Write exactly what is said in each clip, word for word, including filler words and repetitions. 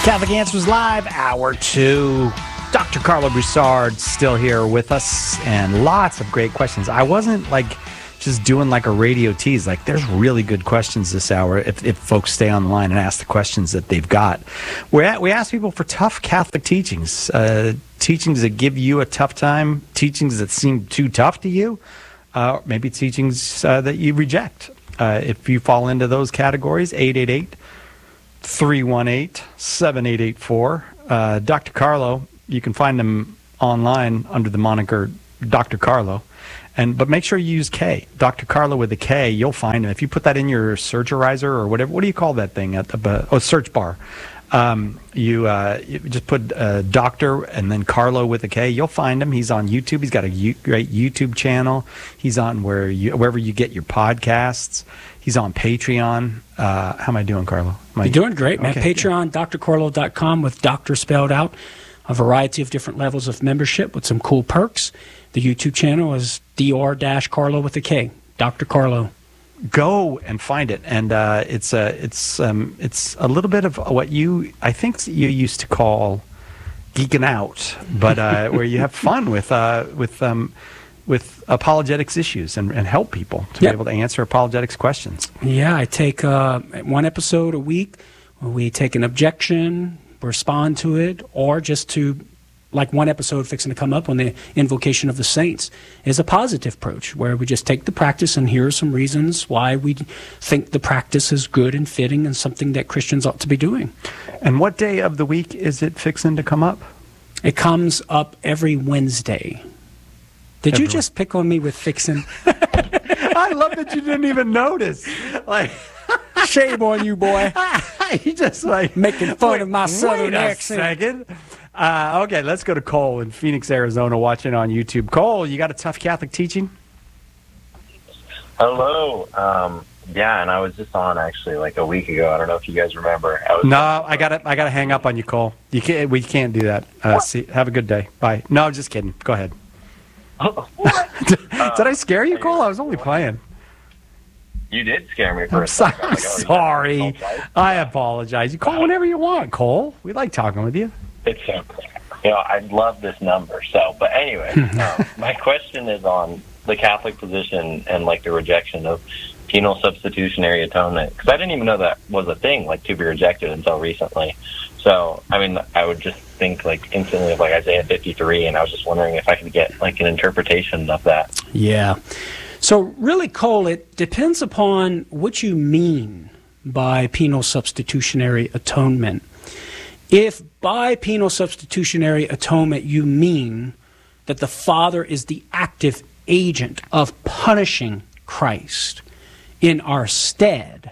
Catholic Answers Live, hour two. Doctor Carlo Broussard still here with us, and lots of great questions. I wasn't like just doing like a radio tease. Like, there's really good questions this hour if, if folks stay on the line and ask the questions that they've got. We're at, we ask people for tough Catholic teachings, uh, teachings that give you a tough time, teachings that seem too tough to you, uh, maybe teachings uh, that you reject. Uh, if you fall into those categories, eight eight eight, three one eight, seven eight eight four. Uh, Doctor Carlo, you can find him online under the moniker Doctor Carlo. And but make sure you use K, Doctor Carlo with a K. You'll find him if you put that in your searcherizer or whatever. What do you call that thing at the oh search bar? Um, you, uh, you just put uh, Doctor and then Carlo with a K. You'll find him. He's on YouTube. He's got a U- great YouTube channel. He's on where you, wherever you get your podcasts. He's on Patreon. Uh, how am I doing, Carlo? Am I, You're doing great, man. Okay, Patreon, d r carlo dot com with doctor spelled out. A variety of different levels of membership with some cool perks. The YouTube channel is Dr-Carlo with a K, Doctor Carlo. Go and find it, and uh, it's a it's um, it's a little bit of what you I think you used to call geeking out, but uh, where you have fun with uh, with um, with apologetics issues and, and help people to Yep. be able to answer apologetics questions. Yeah, I take uh, one episode a week. We take an objection, respond to it, or just to, like one episode fixing to come up on the invocation of the saints, is a positive approach where we just take the practice and here are some reasons why we think the practice is good and fitting and something that Christians ought to be doing. And what day of the week is it fixing to come up? It comes up every Wednesday. Did Every- you just pick on me with fixing? I love that you didn't even notice. Like, Shame on you, boy. you just like Making fun wait, of my southern wait a accent. second. Uh, okay, let's go to Cole in Phoenix, Arizona, watching on YouTube. Cole, you got a tough Catholic teaching? Hello. Um, yeah, and I was just on actually like a week ago. I don't know if you guys remember. I was No, I got to I got to hang up on you, Cole. You can't. We can't do that. Uh, see, have a good day. Bye. No, just kidding. Go ahead. what? Did I scare you, Cole? I was only playing. You did scare me for I'm, a so, second. I'm Like, oh, you sorry. got me. I apologize. You call whenever you want, Cole. We like talking with you. It's so cool. You know, I love this number. So, but anyway, um, my question is on the Catholic position and like the rejection of penal substitutionary atonement, because I didn't even know that was a thing, like to be rejected until recently. So, I mean, I would just think like instantly of like Isaiah fifty-three, and I was just wondering if I could get like an interpretation of that. Yeah. So really, Cole, it depends upon what you mean by penal substitutionary atonement. If by penal substitutionary atonement you mean that the Father is the active agent of punishing Christ in our stead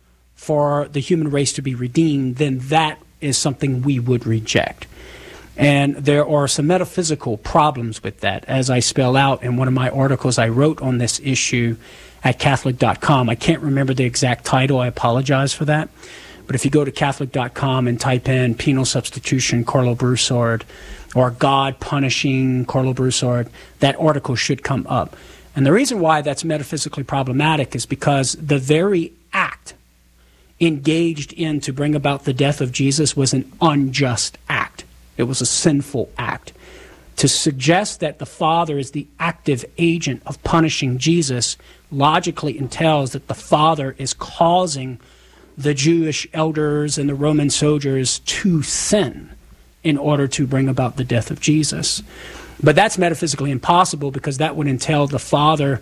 for the human race to be redeemed, then that is something we would reject. And there are some metaphysical problems with that, as I spell out in one of my articles I wrote on this issue at Catholic dot com. I can't remember the exact title. I apologize for that. But if you go to Catholic dot com and type in penal substitution Carlo Broussard or God punishing Carlo Broussard, that article should come up. And the reason why that's metaphysically problematic is because the very act engaged in to bring about the death of Jesus was an unjust act. It was a sinful act. To suggest that the Father is the active agent of punishing Jesus logically entails that the Father is causing the Jewish elders and the Roman soldiers to sin in order to bring about the death of Jesus. But that's metaphysically impossible because that would entail the Father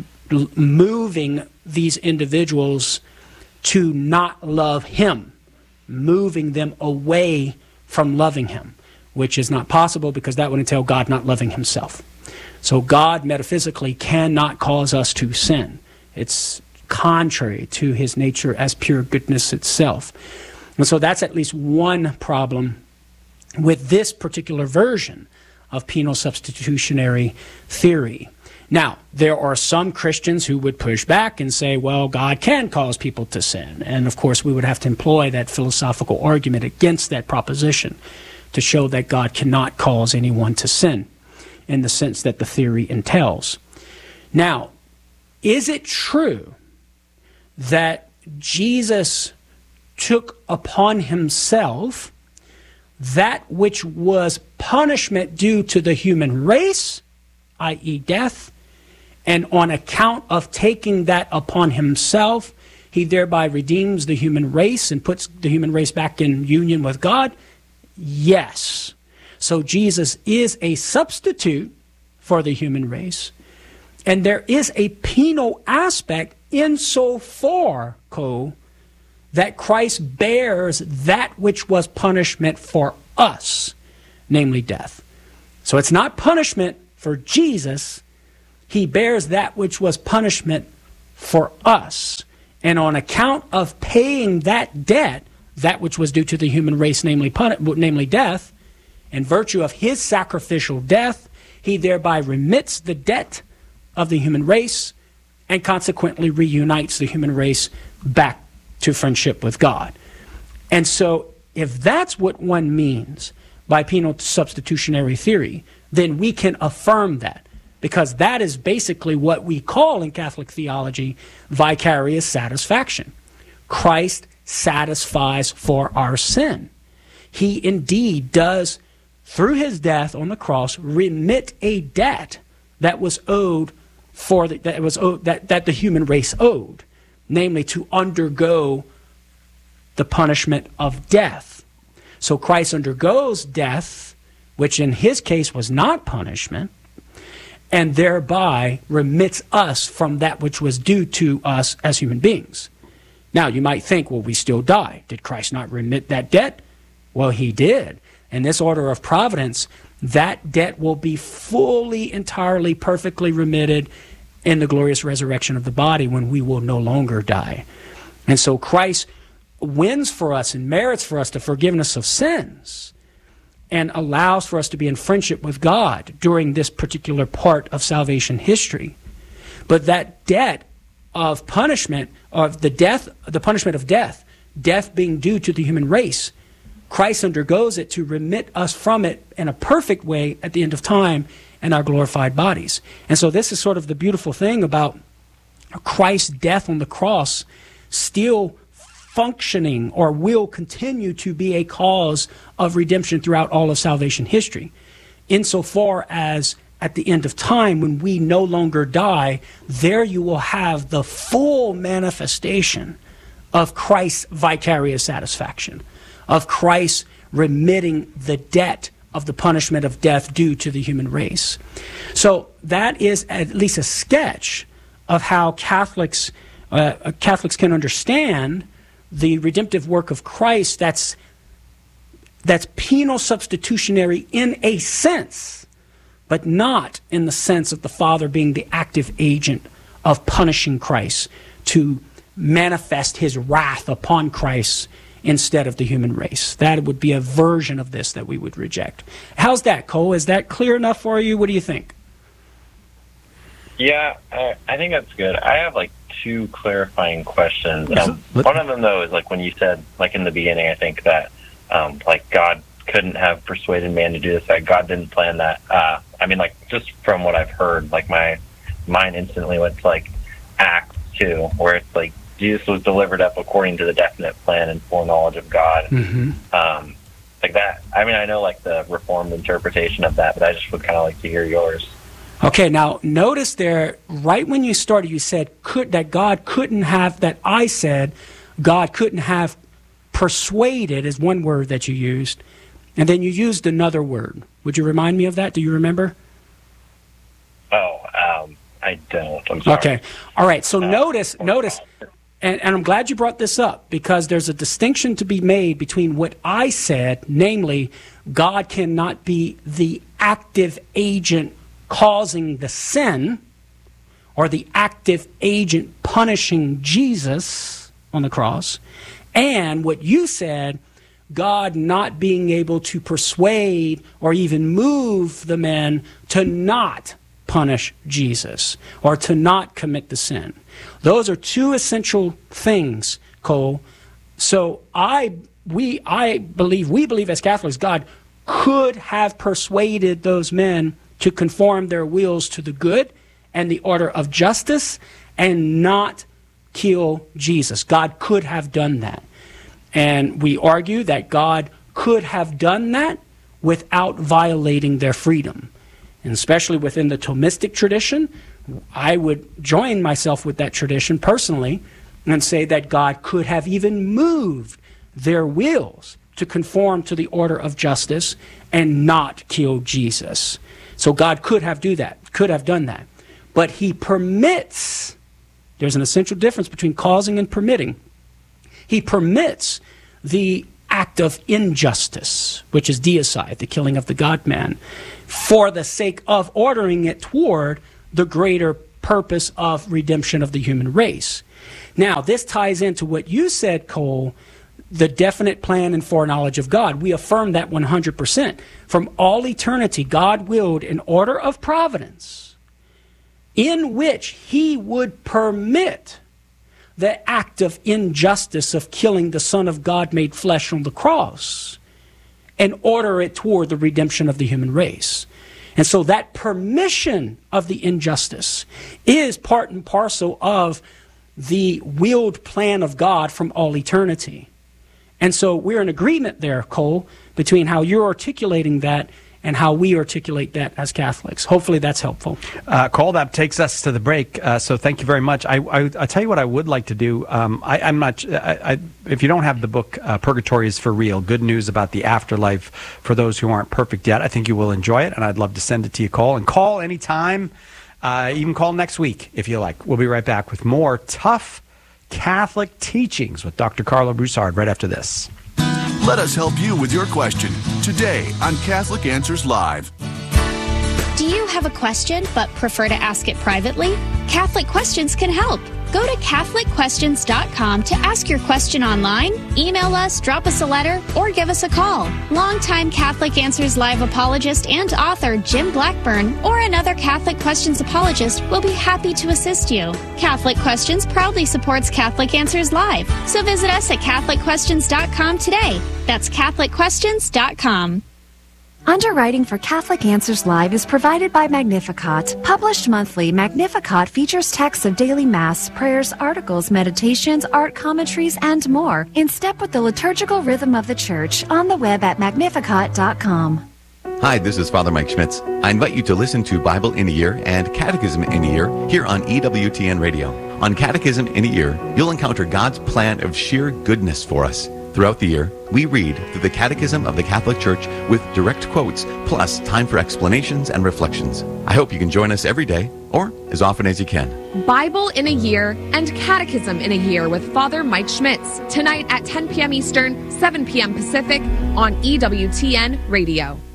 moving these individuals to not love Him, moving them away from loving Him, which is not possible because that would entail God not loving Himself. So God metaphysically cannot cause us to sin. It's contrary to His nature as pure goodness itself. And so that's at least one problem with this particular version of penal substitutionary theory. Now, there are some Christians who would push back and say, well, God can cause people to sin. And of course, we would have to employ that philosophical argument against that proposition to show that God cannot cause anyone to sin in the sense that the theory entails. Now, is it true that Jesus took upon Himself that which was punishment due to the human race, that is death, and on account of taking that upon himself, he thereby redeems the human race and puts the human race back in union with God? Yes. So Jesus is a substitute for the human race. And there is a penal aspect insofar, Cole, that Christ bears that which was punishment for us, namely death. So it's not punishment for Jesus. He bears that which was punishment for us. And on account of paying that debt, that which was due to the human race, namely, pun- namely death, in virtue of his sacrificial death, he thereby remits the debt of the human race and consequently reunites the human race back to friendship with God. And so if that's what one means by penal substitutionary theory, then we can affirm that, because that is basically what we call in Catholic theology vicarious satisfaction. Christ satisfies for our sin. He indeed does, through his death on the cross, remit a debt that was owed for the, that was owed, that, that the human race owed, namely to undergo the punishment of death. So Christ undergoes death, which in his case was not punishment, and thereby remits us from that which was due to us as human beings. Now, you might think, well, we still die. Did Christ not remit that debt? Well, he did. In this order of providence, that debt will be fully, entirely, perfectly remitted in the glorious resurrection of the body when we will no longer die. And so Christ wins for us and merits for us the forgiveness of sins and allows for us to be in friendship with God during this particular part of salvation history. But that debt of punishment, of the death, the punishment of death, death being due to the human race, Christ undergoes it to remit us from it in a perfect way at the end of time in our glorified bodies. And so this is sort of the beautiful thing about Christ's death on the cross still functioning or will continue to be a cause of redemption throughout all of salvation history. Insofar as at the end of time, when we no longer die, there you will have the full manifestation of Christ's vicarious satisfaction, of Christ remitting the debt of the punishment of death due to the human race. So that is at least a sketch of how Catholics uh, Catholics can understand the redemptive work of Christ that's that's penal substitutionary in a sense, but not in the sense of the Father being the active agent of punishing Christ to manifest his wrath upon Christ instead of the human race. That would be a version of this that we would reject. How's that, Cole? Is that clear enough for you? What do you think? Yeah, I, I think that's good. I have like two clarifying questions. Um, one of them, though, is like when you said, like in the beginning, I think that um, like God couldn't have persuaded man to do this. That God didn't plan that. Uh, I mean, like just from what I've heard, like my mind instantly went to like Acts two, where it's like Jesus was delivered up according to the definite plan and foreknowledge of God. Mm-hmm. Um, like that. I mean, I know like the Reformed interpretation of that, but I just would kind of like to hear yours. Okay, now notice there, right when you started, you said could that God couldn't have, that I said God couldn't have persuaded is one word that you used, and then you used another word. Would you remind me of that? Do you remember? Oh, um, I don't. I'm sorry. Okay, all right. So uh, notice, notice, and, and I'm glad you brought this up, because there's a distinction to be made between what I said, namely, God cannot be the active agent causing the sin, or the active agent punishing Jesus on the cross, and what you said, God not being able to persuade or even move the men to not punish Jesus or to not commit the sin. Those are two essential things, Cole. So I we I believe we believe as Catholics God could have persuaded those men to conform their wills to the good and the order of justice and not kill Jesus. God could have done that. And we argue that God could have done that without violating their freedom. And especially within the Thomistic tradition, I would join myself with that tradition personally and say that God could have even moved their wills to conform to the order of justice and not kill Jesus. So God could have do that, could have done that. But he permits, there's an essential difference between causing and permitting. He permits the act of injustice, which is deicide, the killing of the God-man, for the sake of ordering it toward the greater purpose of redemption of the human race. Now, this ties into what you said, Cole, the definite plan and foreknowledge of God. We affirm that one hundred percent. From all eternity, God willed an order of providence in which he would permit the act of injustice of killing the Son of God made flesh on the cross and order it toward the redemption of the human race. And so that permission of the injustice is part and parcel of the willed plan of God from all eternity. And so we're in agreement there, Cole, between how you're articulating that and how we articulate that as Catholics. Hopefully that's helpful. Uh, Cole, that takes us to the break. Uh, so thank you very much. I, I, I'll tell you what I would like to do. Um, I, I'm not. I, I, if you don't have the book, uh, Purgatory is for Real, Good News About the Afterlife for Those Who Aren't Perfect Yet, I think you will enjoy it, and I'd love to send it to you, Cole. And call anytime, uh, even call next week if you like. We'll be right back with more tough Catholic teachings with Doctor Carlo Broussard right after this. Let us help you with your question today on Catholic Answers Live. Do you have a question but prefer to ask it privately? Catholic Questions can help. Go to Catholic Questions dot com to ask your question online, email us, drop us a letter, or give us a call. Longtime Catholic Answers Live apologist and author Jim Blackburn or another Catholic Questions apologist will be happy to assist you. Catholic Questions proudly supports Catholic Answers Live, so visit us at Catholic Questions dot com today. That's Catholic Questions dot com. Underwriting for Catholic Answers Live is provided by Magnificat. Published monthly, Magnificat features texts of daily Mass, prayers, articles, meditations, art commentaries, and more, in step with the liturgical rhythm of the Church, on the web at Magnificat dot com. Hi, this is Father Mike Schmitz. I invite you to listen to Bible in a Year and Catechism in a Year here on E W T N Radio. On Catechism in a Year, you'll encounter God's plan of sheer goodness for us. Throughout the year, we read through the Catechism of the Catholic Church with direct quotes, plus time for explanations and reflections. I hope you can join us every day, or as often as you can. Bible in a Year and Catechism in a Year with Father Mike Schmitz, tonight at ten p.m. Eastern, seven p.m. Pacific on E W T N Radio.